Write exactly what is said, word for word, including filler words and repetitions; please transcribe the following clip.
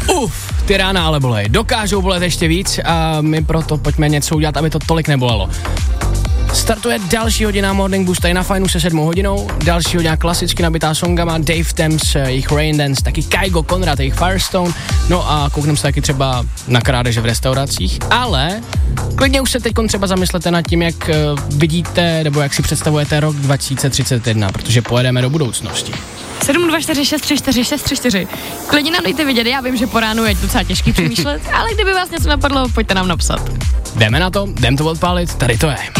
Uf, ty rána ale bolej. Dokážou bolet ještě víc a my proto pojďme něco udělat, aby to tolik nebolelo. Startuje další hodina Morning Boost tady na Fajnu se sedmou hodinou. Další hodina klasicky nabitá songama Dave Thames, jejich Rain Dance, taky Kygo Conrad, jejich Firestone. No a koukneme se taky třeba na krádeže v restauracích. Ale klidně už se teď třeba zamyslete nad tím, jak uh, vidíte, nebo jak si představujete rok dva tisíce třicet jedna, protože pojedeme do budoucnosti. sedm dva čtyři šest tři čtyři šest tři čtyři. Klidně nám dejte vidět, já vím, že po ránu je docela těžký přemýšlet, ale kdyby vás něco napadlo, pojďte nám napsat. Jdeme na to, jdem to odpálit, tady to je.